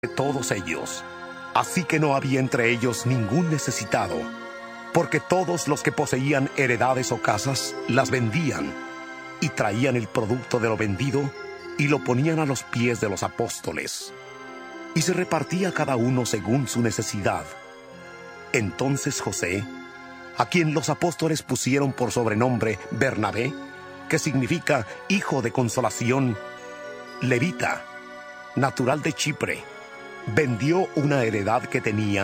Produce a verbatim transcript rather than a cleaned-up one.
de todos ellos. Así que no había entre ellos ningún necesitado, porque todos los que poseían heredades o casas las vendían y traían el producto de lo vendido y lo ponían a los pies de los apóstoles. Y se repartía cada uno según su necesidad. Entonces José, a quien los apóstoles pusieron por sobrenombre Bernabé, que significa hijo de consolación, levita, natural de Chipre, vendió una heredad que tenía